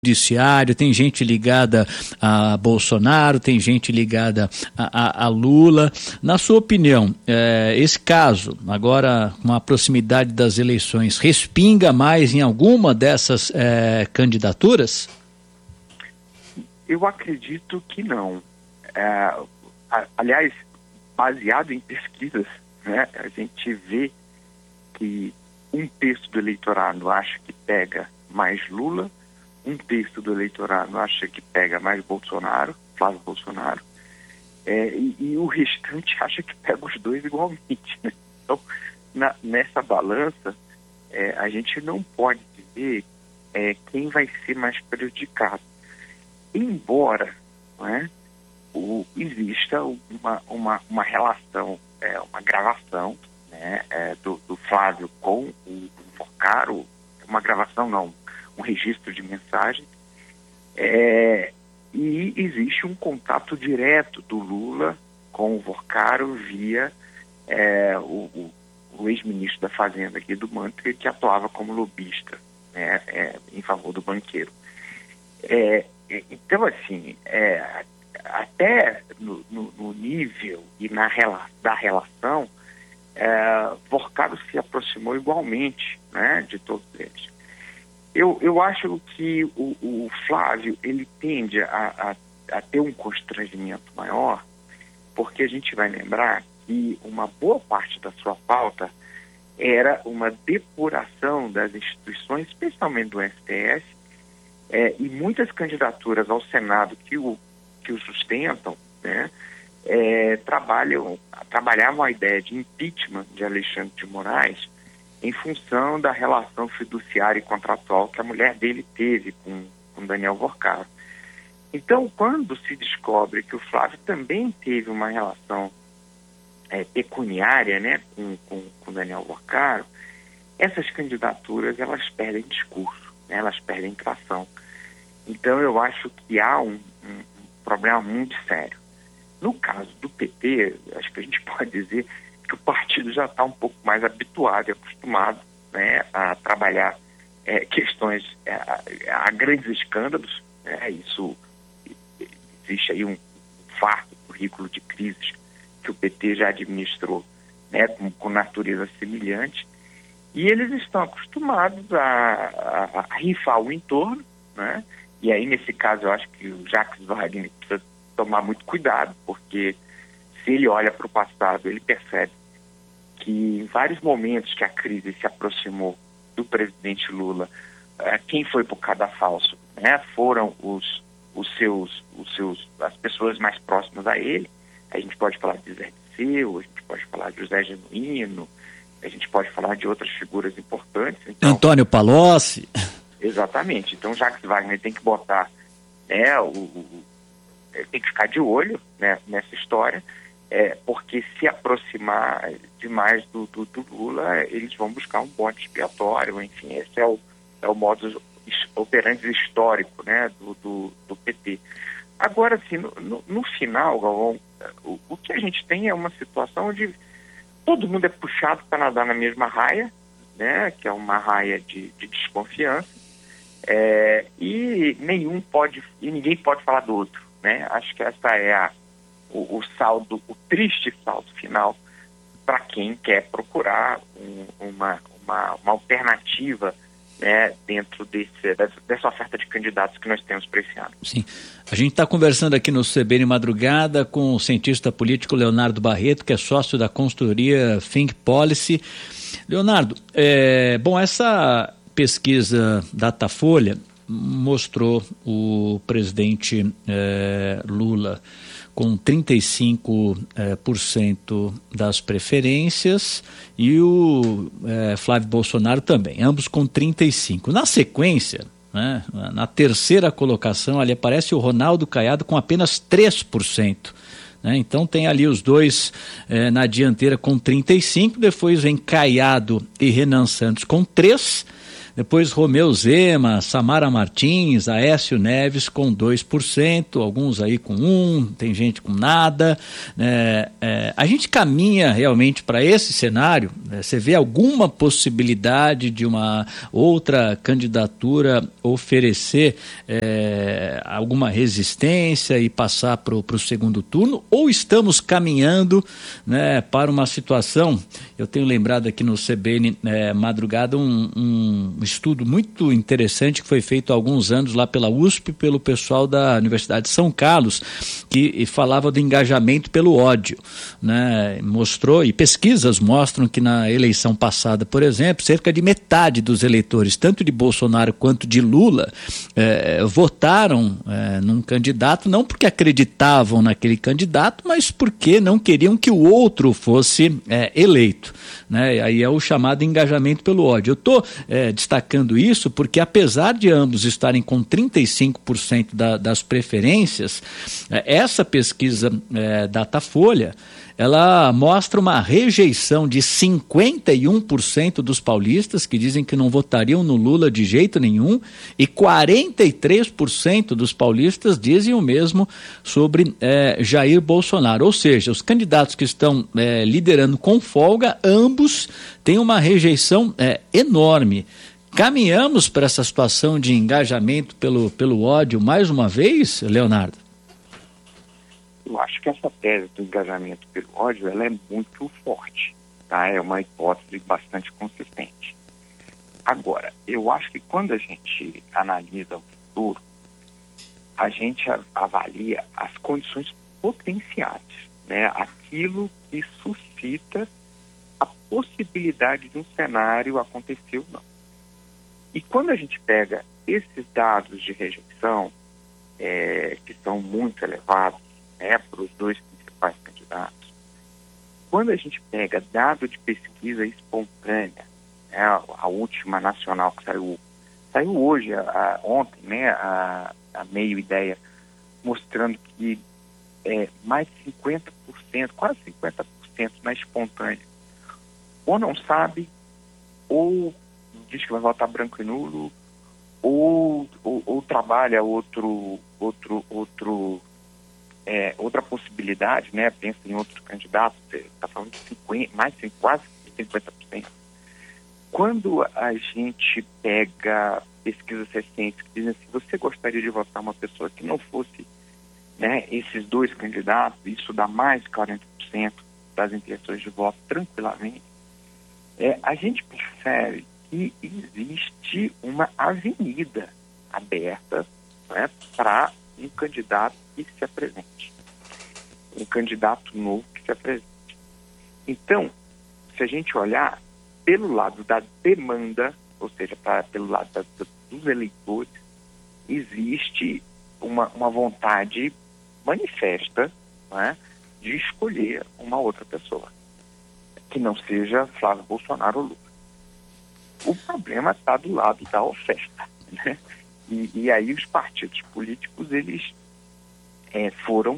judiciário, tem gente ligada a Bolsonaro, tem gente ligada a Lula. Na sua opinião, esse caso, agora com a proximidade das eleições, respinga mais em alguma dessas candidaturas? Eu acredito que não. Aliás, baseado em pesquisas, né, a gente vê que 1/3 do eleitorado acha que pega mais Lula, 1/3 do eleitorado acha que pega mais Bolsonaro, Flávio Bolsonaro, e o restante acha que pega os dois igualmente, né? Então, nessa balança, a gente não pode dizer quem vai ser mais prejudicado. Embora, né, exista uma relação, uma gravação, né, do Flávio com o Vocaro, uma gravação não, um registro de mensagem, e existe um contato direto do Lula com o Vocaro via o ex-ministro da Fazenda aqui do Manteiga, que atuava como lobista, né, em favor do banqueiro. Então, assim, até no nível e da relação, Vocaro se aproximou igualmente, né, de todos eles. Eu acho que o Flávio, ele tende a ter um constrangimento maior, porque a gente vai lembrar que uma boa parte da sua pauta era uma depuração das instituições, especialmente do STF, e muitas candidaturas ao Senado que o sustentam, né, trabalhavam a ideia de impeachment de Alexandre de Moraes em função da relação fiduciária e contratual que a mulher dele teve com Daniel Vocaro. Então, quando se descobre que o Flávio também teve uma relação pecuniária, né, com Daniel Vocaro, essas candidaturas, elas perdem discurso, né, elas perdem tração. Então, eu acho que há um problema muito sério. No caso do PT, acho que a gente pode dizer que o partido já está um pouco mais habituado e acostumado, né, a trabalhar questões, a grandes escândalos, né, isso existe aí um farto currículo de crises que o PT já administrou, né, com natureza semelhante, e eles estão acostumados a rifar o entorno, né, e aí nesse caso eu acho que o Jacques Wagner precisa tomar muito cuidado, porque se ele olha para o passado, ele percebe que em vários momentos que a crise se aproximou do presidente Lula, quem foi para o cadafalso, né, foram as pessoas mais próximas a ele. A gente pode falar de Zé Dirceu, a gente pode falar de José Genuíno, a gente pode falar de outras figuras importantes. Então, Antônio Palocci. Exatamente. Então, Jacques Wagner tem que botar, tem que ficar de olho, né, nessa história, porque se aproximar demais do Lula, eles vão buscar um bode expiatório, enfim, esse é o modus operandi histórico, né, do PT. Agora, assim, no final, Galvão, o que a gente tem é uma situação onde todo mundo é puxado para nadar na mesma raia, né, que é uma raia de desconfiança, e ninguém pode falar do outro, né? Acho que essa é o triste saldo final para quem quer procurar uma alternativa, né, dentro dessa oferta de candidatos que nós temos para esse ano. Sim. A gente está conversando aqui no CBN Madrugada com o cientista político Leonardo Barreto, que é sócio da consultoria Think Policy. Leonardo, essa pesquisa Datafolha mostrou o presidente Lula com 35% das preferências e o Flávio Bolsonaro também, ambos com 35%. Na sequência, né, na terceira colocação, ali aparece o Ronaldo Caiado com apenas 3%. Né? Então tem ali os dois na dianteira com 35%, depois vem Caiado e Renan Santos com 3%. depois Romeu Zema, Samara Martins, Aécio Neves com 2%, alguns aí com 1%, tem gente com nada, né? A gente caminha realmente para esse cenário, né? Você vê alguma possibilidade de uma outra candidatura oferecer alguma resistência e passar para o segundo turno, ou estamos caminhando, né, para uma situação? Eu tenho lembrado aqui no CBN Madrugada um estudo muito interessante que foi feito há alguns anos lá pela USP, pelo pessoal da Universidade de São Carlos, que falava do engajamento pelo ódio, né? Mostrou, e pesquisas mostram que na eleição passada, por exemplo, cerca de metade dos eleitores, tanto de Bolsonaro quanto de Lula, votaram num candidato, não porque acreditavam naquele candidato, mas porque não queriam que o outro fosse eleito, né? Aí é o chamado engajamento pelo ódio. Eu estou destacando isso porque, apesar de ambos estarem com 35% das preferências, essa pesquisa Datafolha, ela mostra uma rejeição de 51% dos paulistas, que dizem que não votariam no Lula de jeito nenhum, e 43% dos paulistas dizem o mesmo sobre Jair Bolsonaro. Ou seja, os candidatos que estão liderando com folga, ambos têm uma rejeição enorme. Caminhamos para essa situação de engajamento pelo ódio mais uma vez, Leonardo? Eu acho que essa tese do engajamento pelo ódio, ela é muito forte, tá? É uma hipótese bastante consistente. Agora, eu acho que quando a gente analisa o futuro, a gente avalia as condições potenciais, né? Aquilo que suscita a possibilidade de um cenário acontecer ou não. E quando a gente pega esses dados de rejeição, que são muito elevados, para os dois principais candidatos, quando a gente pega dado de pesquisa espontânea, a última nacional que saiu hoje, ontem, né, a Meio Ideia, mostrando que mais de 50%, quase 50% na espontânea, ou não sabe, ou diz que vai votar branco e nulo, ou trabalha outra possibilidade, né? Pensa em outro candidato, está falando de quase 50%. Quando a gente pega pesquisas recentes que dizem assim, você gostaria de votar uma pessoa que não fosse, né, esses dois candidatos, isso dá mais de 40% das intenções de voto tranquilamente, a gente percebe que existe uma avenida aberta, né, para um candidato que se apresente. Um candidato novo que se apresente. Então, se a gente olhar pelo lado da demanda, ou seja, pelo lado dos eleitores, existe uma vontade manifesta, né, de escolher uma outra pessoa, que não seja Flávio Bolsonaro ou Lula. O problema está do lado da oferta, né? E aí os partidos políticos, eles foram,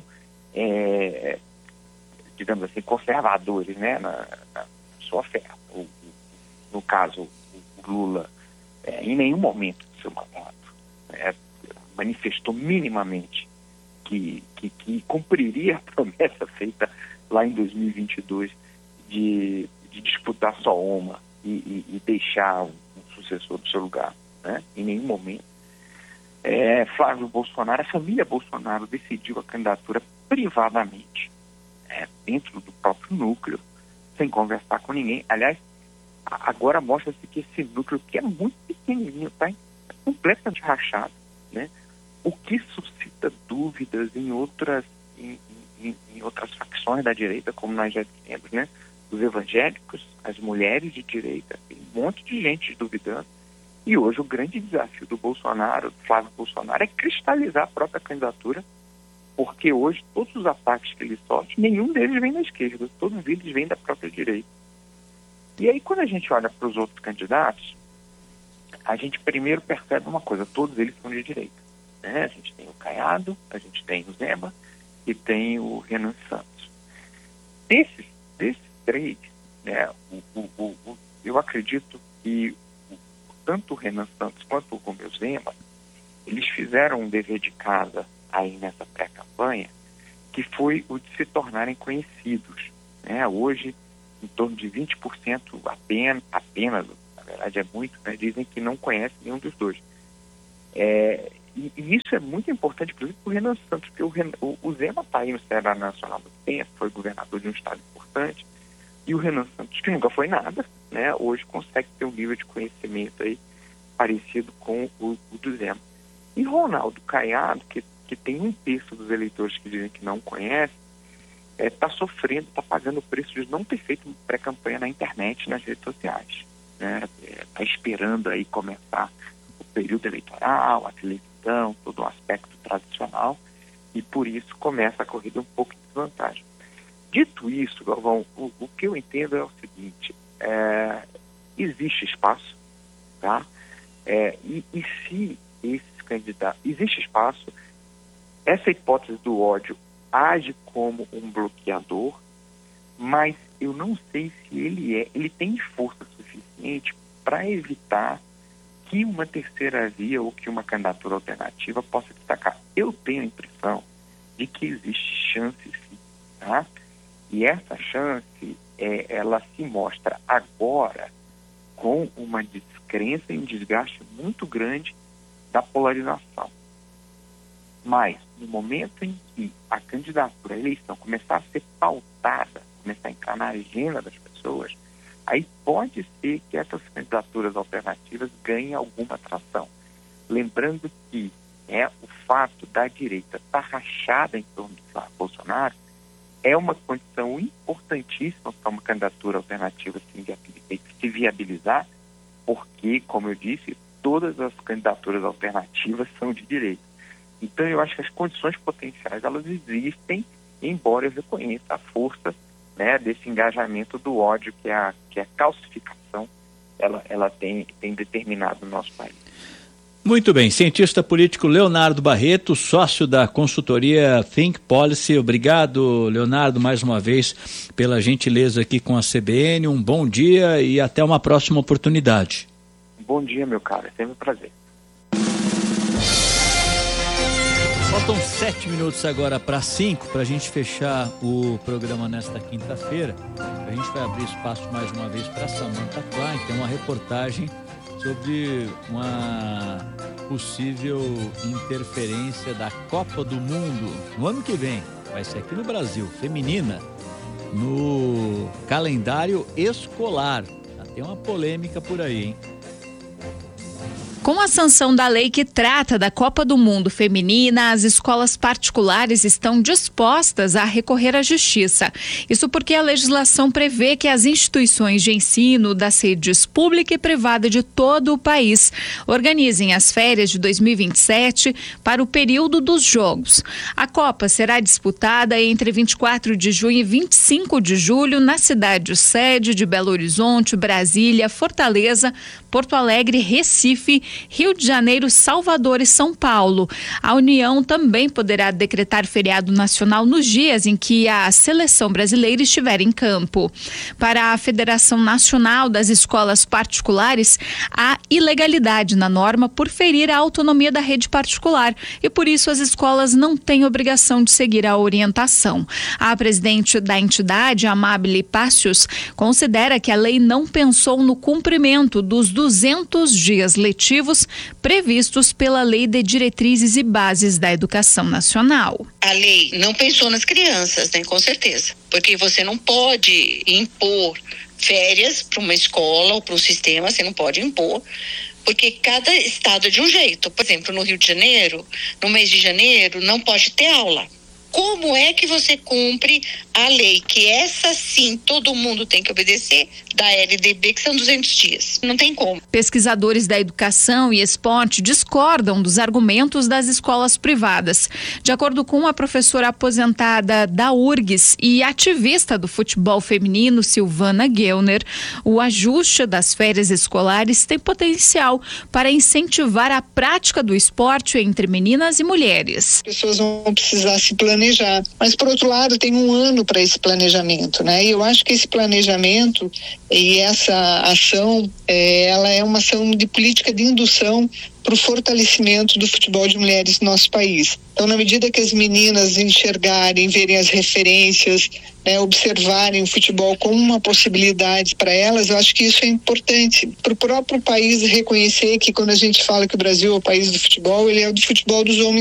digamos assim, conservadores, né, na sua oferta. No caso, o Lula, em nenhum momento do seu mandato, manifestou minimamente que cumpriria a promessa feita lá em 2022 de disputar só uma e deixar um sucessor do seu lugar, né? Em nenhum momento. Flávio Bolsonaro, a família Bolsonaro decidiu a candidatura privadamente, dentro do próprio núcleo, sem conversar com ninguém. Aliás, agora mostra-se que esse núcleo, que é muito pequenininho, está completamente rachado, né? O que suscita dúvidas em outras facções da direita, como nós já dissemos, né? Os evangélicos, as mulheres de direita, tem um monte de gente duvidando. E hoje o grande desafio do Bolsonaro, do Flávio Bolsonaro, é cristalizar a própria candidatura, porque hoje todos os ataques que ele sofre, nenhum deles vem da esquerda, todos eles vêm da própria direita. E aí, quando a gente olha para os outros candidatos, a gente primeiro percebe uma coisa, todos eles são de direita, né? A gente tem o Caiado, a gente tem o Zema e tem o Renan Santos. Desses três, né, eu acredito que tanto o Renan Santos quanto o Romeu Zema, eles fizeram um dever de casa aí nessa pré-campanha, que foi o de se tornarem conhecidos, né? Hoje, em torno de 20% apenas, na verdade é muito, né? Dizem que não conhecem nenhum dos dois. E isso é muito importante, por exemplo, para o Renan Santos, porque o Zema está aí no Ceará Nacional do tempo, foi governador de um estado importante, e o Renan Santos, que nunca foi nada, né? Hoje consegue ter um nível de conhecimento aí parecido com o do Zema. E Ronaldo Caiado, que tem 1/3 dos eleitores que dizem que não conhece, está sofrendo, está pagando o preço de não ter feito pré-campanha na internet, nas redes sociais. Está esperando aí começar o período eleitoral, a televisão, todo o aspecto tradicional, e por isso começa a corrida um pouco de desvantagem. Dito isso, Galvão, o que eu entendo é o seguinte, existe espaço, tá? E se esses candidatos... Existe espaço, essa hipótese do ódio age como um bloqueador, mas eu não sei se ele tem força suficiente para evitar que uma terceira via ou que uma candidatura alternativa possa destacar. Eu tenho a impressão de que existe chance sim, tá? E essa chance, ela se mostra agora com uma descrença e um desgaste muito grande da polarização. Mas, no momento em que a candidatura, a eleição começar a ser pautada, começar a entrar na agenda das pessoas, aí pode ser que essas candidaturas alternativas ganhem alguma atração. Lembrando que o fato da direita estar rachada em torno de Bolsonaro é uma condição importantíssima para uma candidatura alternativa se viabilizar, porque, como eu disse, todas as candidaturas alternativas são de direita. Então, eu acho que as condições potenciais, elas existem, embora eu reconheça a força, né, desse engajamento do ódio que a calcificação ela tem determinado no nosso país. Muito bem, cientista político Leonardo Barreto, sócio da consultoria Think Policy. Obrigado, Leonardo, mais uma vez pela gentileza aqui com a CBN. Um bom dia e até uma próxima oportunidade. Bom dia, meu caro, é sempre um prazer. Faltam 7 minutos agora para 5, para a gente fechar o programa nesta quinta-feira. A gente vai abrir espaço mais uma vez para Samantha Klein, tem uma reportagem sobre uma possível interferência da Copa do Mundo no ano que vem. Vai ser aqui no Brasil, feminina, no calendário escolar. Tem uma polêmica por aí, hein? Com a sanção da lei que trata da Copa do Mundo feminina, as escolas particulares estão dispostas a recorrer à justiça. Isso porque a legislação prevê que as instituições de ensino das redes pública e privada de todo o país organizem as férias de 2027 para o período dos Jogos. A Copa será disputada entre 24 de junho e 25 de julho na cidade-sede de Belo Horizonte, Brasília, Fortaleza, Porto Alegre, Recife, Rio de Janeiro, Salvador e São Paulo. A União também poderá decretar feriado nacional nos dias em que a seleção brasileira estiver em campo. Para a Federação Nacional das Escolas Particulares, há ilegalidade na norma por ferir a autonomia da rede particular e, por isso, as escolas não têm obrigação de seguir a orientação. A presidente da entidade, Amabile Pácios, considera que a lei não pensou no cumprimento dos 200 dias letivos previstos pela Lei de Diretrizes e Bases da Educação Nacional. A lei não pensou nas crianças, né? Com certeza, porque você não pode impor férias para uma escola ou para um sistema, você não pode impor, porque cada estado é de um jeito. Por exemplo, no Rio de Janeiro, no mês de janeiro, não pode ter aula. Como é que você cumpre a lei, que essa sim todo mundo tem que obedecer, da LDB, que são 200 dias? Não tem como. Pesquisadores da educação e esporte discordam dos argumentos das escolas privadas. De acordo com a professora aposentada da URGS e ativista do futebol feminino, Silvana Gellner, o ajuste das férias escolares tem potencial para incentivar a prática do esporte entre meninas e mulheres. As pessoas vão precisar se planejar planejar. Mas, por outro lado, tem um ano para esse planejamento, né? E eu acho que esse planejamento e essa ação, ela é uma ação de política de indução para o fortalecimento do futebol de mulheres no nosso país. Então, na medida que as meninas enxergarem, verem as referências, né, observarem o futebol como uma possibilidade para elas, eu acho que isso é importante para o próprio país reconhecer que quando a gente fala que o Brasil é o país do futebol, ele é o do futebol dos homens